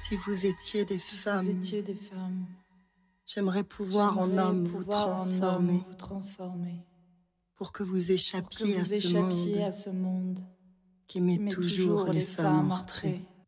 Si vous étiez des Si femmes, vous étiez des femmes, j'aimerais pouvoir en homme vous transformer pour que vous échappiez à ce monde à ce monde qui met toujours les femmes en retrait.